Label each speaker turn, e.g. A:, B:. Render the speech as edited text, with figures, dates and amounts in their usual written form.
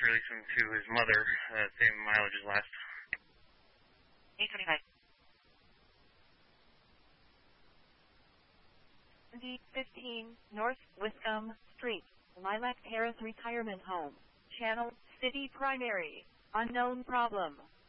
A: release him to his mother, same mileage as last.
B: 825. D15 North Wiscombe Street, Lilac Terrace Retirement Home, Channel City Primary, unknown problem.